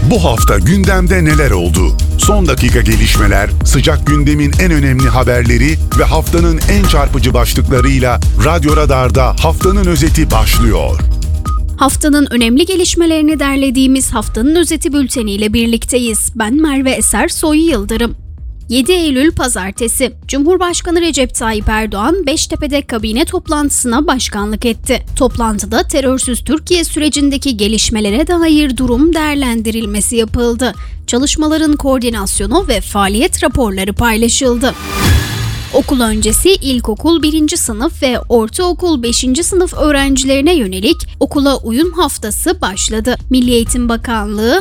Bu hafta gündemde neler oldu? Son dakika gelişmeler, sıcak gündemin en önemli haberleri ve haftanın en çarpıcı başlıklarıyla Radyo Radar'da haftanın özeti başlıyor. Haftanın önemli gelişmelerini derlediğimiz haftanın özeti bülteniyle birlikteyiz. Ben Merve Eser Soy Yıldırım. 7 Eylül Pazartesi, Cumhurbaşkanı Recep Tayyip Erdoğan Beştepe'de kabine toplantısına başkanlık etti. Toplantıda terörsüz Türkiye sürecindeki gelişmelere dair durum değerlendirilmesi yapıldı. Çalışmaların koordinasyonu ve faaliyet raporları paylaşıldı. Okul öncesi ilkokul 1. sınıf ve ortaokul 5. sınıf öğrencilerine yönelik okula uyum haftası başladı. Milli Eğitim Bakanlığı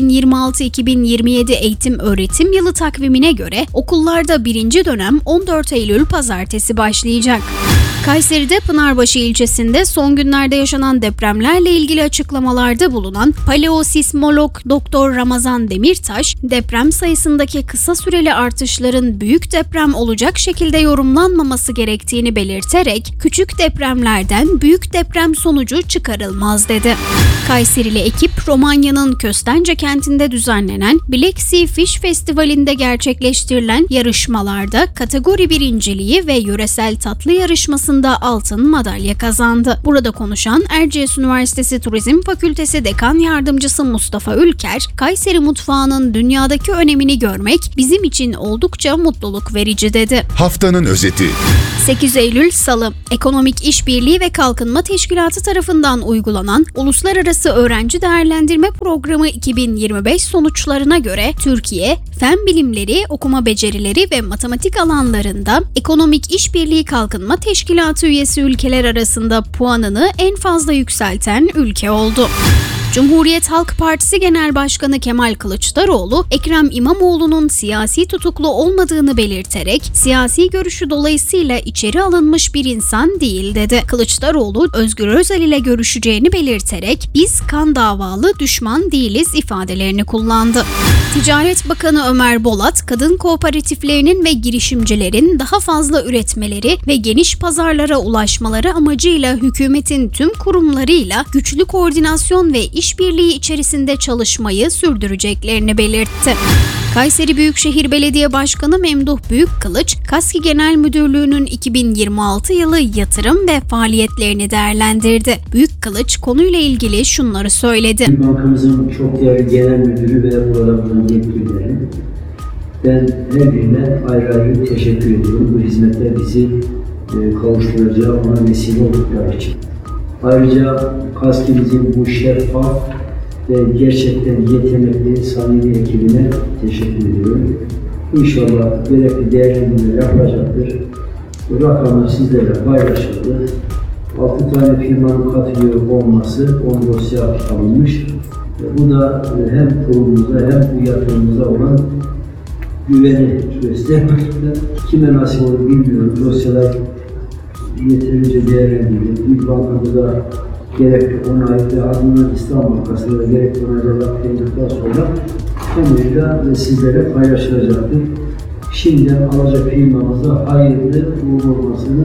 2026-2027 eğitim öğretim yılı takvimine göre okullarda 1. dönem 14 Eylül Pazartesi başlayacak. Kayseri'de Pınarbaşı ilçesinde son günlerde yaşanan depremlerle ilgili açıklamalarda bulunan paleosismolog Doktor Ramazan Demirtaş, deprem sayısındaki kısa süreli artışların büyük deprem olacak şekilde yorumlanmaması gerektiğini belirterek, küçük depremlerden büyük deprem sonucu çıkarılmaz dedi. Kayserili ekip, Romanya'nın Köstence kentinde düzenlenen Black Sea Fish Festivali'nde gerçekleştirilen yarışmalarda kategori birinciliği ve yöresel tatlı yarışmasında altın madalya kazandı. Burada konuşan Erciyes Üniversitesi Turizm Fakültesi Dekan Yardımcısı Mustafa Ülker, Kayseri mutfağının dünyadaki önemini görmek bizim için oldukça mutluluk verici dedi. Haftanın özeti. 8 Eylül Salı, Ekonomik İşbirliği ve Kalkınma Teşkilatı tarafından uygulanan Uluslararası Öğrenci Değerlendirme Programı 2025 sonuçlarına göre Türkiye, fen bilimleri, okuma becerileri ve matematik alanlarında Ekonomik İşbirliği Kalkınma Teşkilatı üyesi ülkeler arasında puanını en fazla yükselten ülke oldu. Cumhuriyet Halk Partisi Genel Başkanı Kemal Kılıçdaroğlu, Ekrem İmamoğlu'nun siyasi tutuklu olmadığını belirterek, siyasi görüşü dolayısıyla içeri alınmış bir insan değil dedi. Kılıçdaroğlu, Özgür Özel ile görüşeceğini belirterek, biz kan davalı düşman değiliz ifadelerini kullandı. Ticaret Bakanı Ömer Bolat, kadın kooperatiflerinin ve girişimcilerin daha fazla üretmeleri ve geniş pazarlara ulaşmaları amacıyla hükümetin tüm kurumlarıyla güçlü koordinasyon ve işbirliği içerisinde çalışmayı sürdüreceklerini belirtti. Kayseri Büyükşehir Belediye Başkanı Memduh Büyükkılıç, KASKİ Genel Müdürlüğü'nün 2026 yılı yatırım ve faaliyetlerini değerlendirdi. Büyükkılıç konuyla ilgili şunları söyledi. Bankamızın çok değerli genel müdürü ve burada bulunan yetkililerin, ben her birine ayrı ayrı teşekkür ediyorum. Bu hizmetler bizi kavuşturacağı, ona vesile oldukları için. Ayrıca KASKİ'mizin bu şeffaf ve gerçekten yetenekli, samimi ekibine teşekkür ediyorum. İnşallah gerekli değerlendirmeler yapılacaktır. Bu rakamlar sizlerle paylaşıldı. 6 tane firmanın katılıyor olması 10 dosya alınmış. Bu da hem kurumumuza hem bu yatırımımıza olan güveni göstermekte. Kime nasip olur bilmiyorum. Dosyalar yeterince değerlendirildi. İlk bankamızda gerekli onay ve ardından İslam Bankası'nda gerekli onaylar yapıldıktan sonra kamuyla ve sizlere paylaşılacaktır. Şimdiden alacak firmamıza hayırlı uğurlu olmasını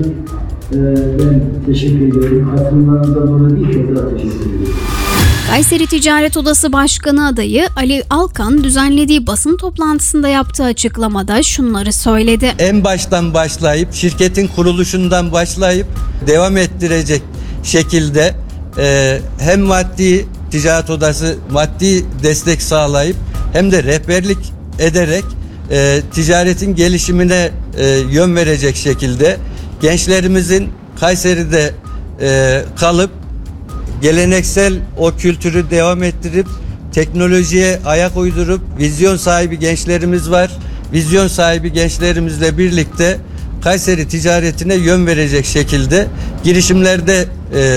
ben teşekkür ediyorum. Katılımlarınızdan dolayı bir kez daha teşekkür ediyorum. Kayseri Ticaret Odası Başkanı adayı Ali Alkan düzenlediği basın toplantısında yaptığı açıklamada şunları söyledi. En baştan başlayıp şirketin kuruluşundan başlayıp devam ettirecek şekilde hem maddi Ticaret Odası maddi destek sağlayıp hem de rehberlik ederek ticaretin gelişimine yön verecek şekilde gençlerimizin Kayseri'de kalıp geleneksel o kültürü devam ettirip teknolojiye ayak uydurup vizyon sahibi gençlerimiz var. Vizyon sahibi gençlerimizle birlikte Kayseri ticaretine yön verecek şekilde girişimlerde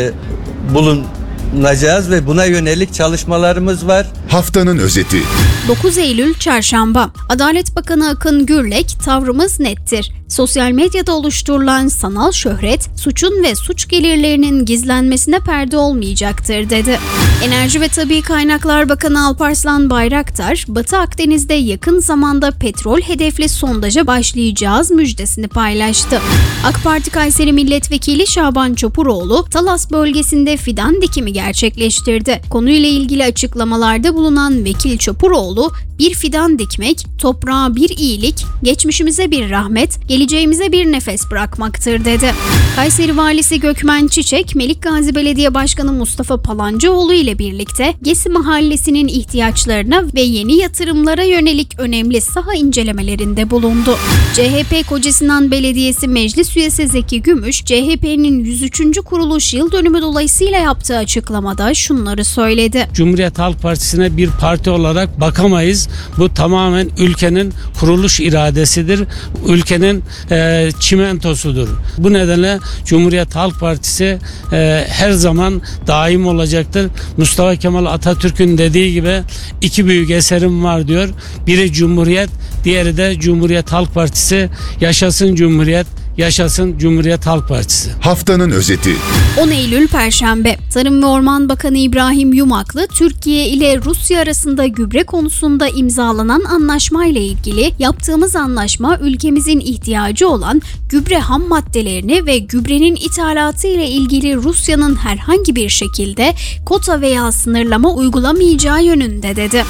bulunacağız ve buna yönelik çalışmalarımız var. Haftanın özeti. 9 Eylül Çarşamba, Adalet Bakanı Akın Gürlek, tavrımız nettir. Sosyal medyada oluşturulan sanal şöhret, suçun ve suç gelirlerinin gizlenmesine perde olmayacaktır dedi. Enerji ve Tabii Kaynaklar Bakanı Alparslan Bayraktar, Batı Akdeniz'de yakın zamanda petrol hedefli sondaja başlayacağız müjdesini paylaştı. AK Parti Kayseri Milletvekili Şaban Çopuroğlu, Talas bölgesinde fidan dikimi gerçekleştirdi. Konuyla ilgili açıklamalarda bulunan Vekil Çopuroğlu, bir fidan dikmek, toprağa bir iyilik, geçmişimize bir rahmet, geleceğimize bir nefes bırakmaktır dedi. Kayseri Valisi Gökmen Çiçek, Melikgazi Belediye Başkanı Mustafa Palancıoğlu ile birlikte Gesi Mahallesi'nin ihtiyaçlarına ve yeni yatırımlara yönelik önemli saha incelemelerinde bulundu. CHP Kocasinan Belediyesi Meclis Üyesi Zeki Gümüş, CHP'nin 103. kuruluş yıl dönümü dolayısıyla yaptığı açıklamada şunları söyledi. Cumhuriyet Halk Partisi'ne bir parti olarak bakamayız. Bu tamamen ülkenin kuruluş iradesidir. Ülkenin çimentosudur. Bu nedenle Cumhuriyet Halk Partisi her zaman daim olacaktır. Mustafa Kemal Atatürk'ün dediği gibi iki büyük eserim var diyor. Biri Cumhuriyet, diğeri de Cumhuriyet Halk Partisi. Yaşasın Cumhuriyet, yaşasın Cumhuriyet Halk Partisi. Haftanın özeti. 10 Eylül Perşembe, Tarım ve Orman Bakanı İbrahim Yumaklı, Türkiye ile Rusya arasında gübre konusunda imzalanan anlaşma ile ilgili yaptığımız anlaşma ülkemizin ihtiyacı olan gübre ham maddelerini ve gübrenin ithalatı ile ilgili Rusya'nın herhangi bir şekilde kota veya sınırlama uygulamayacağı yönünde dedi.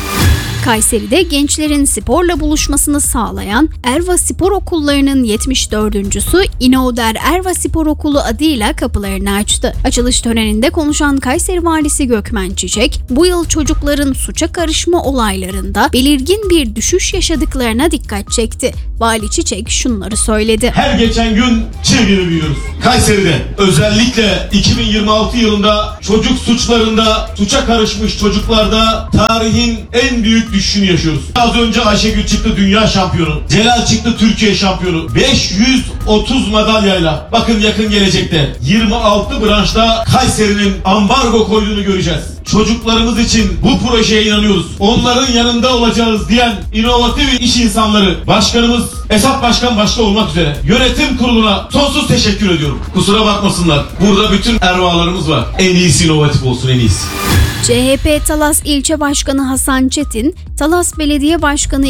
Kayseri'de gençlerin sporla buluşmasını sağlayan Erva Spor Okulları'nın 74.'sü İnoder Erva Spor Okulu adıyla kapılarını açtı. Açılış töreninde konuşan Kayseri Valisi Gökmen Çiçek, bu yıl çocukların suça karışma olaylarında belirgin bir düşüş yaşadıklarına dikkat çekti. Vali Çiçek şunları söyledi. Her geçen gün çığ gibi büyüyoruz. Kayseri'de özellikle 2026 yılında çocuk suçlarında suça karışmış çocuklarda tarihin en büyük düşüşünü yaşıyoruz. Az önce Ayşegül çıktı dünya şampiyonu. Celal çıktı Türkiye şampiyonu. 530 madalyayla bakın yakın gelecekte 26 branşta Kayseri'nin ambargo koyduğunu göreceğiz. Çocuklarımız için bu projeye inanıyoruz. Onların yanında olacağız diyen inovatif iş insanları, başkanımız Esat Başkan başta olmak üzere yönetim kuruluna sonsuz teşekkür ediyorum. Kusura bakmasınlar. Burada bütün ervalarımız var. En iyisi inovatif olsun, en iyisi. CHP Talas İlçe Başkanı Hasan Çetin, Talas Belediye Başkanı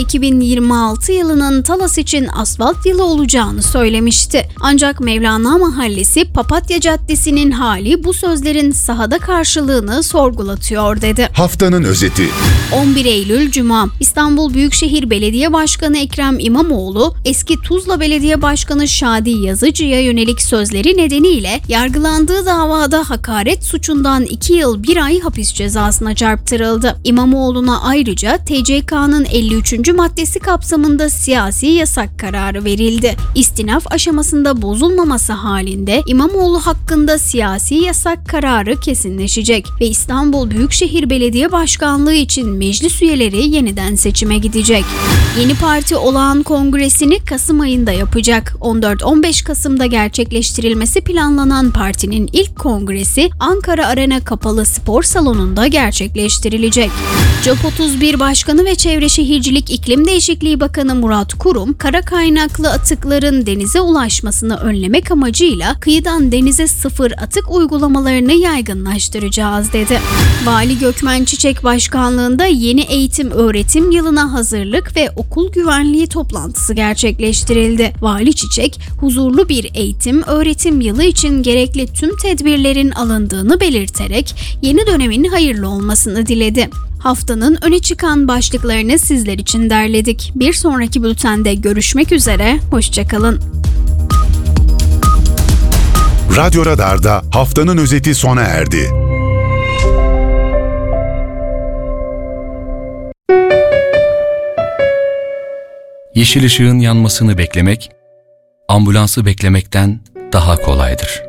2026 yılının Talas için asfalt yılı olacağını söylemişti. Ancak Mevlana Mahallesi Papatya Caddesi'nin hali bu sözlerin sahada karşılığını sorgulatıyor dedi. Haftanın özeti. 11 Eylül Cuma, İstanbul Büyükşehir Belediye Başkanı Ekrem İmamoğlu, eski Tuzla Belediye Başkanı Şadi Yazıcı'ya yönelik sözleri nedeniyle yargılandığı davada hakaret suçundan 2 yıl 1 ay hapis cezasına çarptırıldı. İmamoğlu'na ayrıca TCK'nın 53. maddesi kapsamında siyasi yasak kararı verildi. İstinaf aşamasında bozulmaması halinde İmamoğlu hakkında siyasi yasak kararı kesinleşecek ve İstanbul Büyükşehir Belediye Başkanlığı için meclis üyeleri yeniden seçime gidecek. Yeni parti olağan kongresini Kasım ayında yapacak. 14-15 Kasım'da gerçekleştirilmesi planlanan partinin ilk kongresi Ankara Arena Kapalı Spor Salonu'nda gerçekleştirilecek. COP31 Başkanı ve Çevre Şehircilik İklim Değişikliği Bakanı Murat Kurum, kara kaynaklı atıkların denize ulaşmasını önlemek amacıyla kıyıdan denize sıfır atık uygulamalarını yaygınlaştıracağız dedi. Vali Gökmen Çiçek başkanlığında yeni eğitim-öğretim yılına hazırlık ve okul güvenliği toplantısı gerçekleştirildi. Vali Çiçek, huzurlu bir eğitim-öğretim yılı için gerekli tüm tedbirlerin alındığını belirterek yeni dönemin hayırlı olmasını diledi. Haftanın öne çıkan başlıklarını sizler için derledik. Bir sonraki bültende görüşmek üzere, hoşça kalın. Radyo Radar'da haftanın özeti sona erdi. Yeşil ışığın yanmasını beklemek, ambulansı beklemekten daha kolaydır.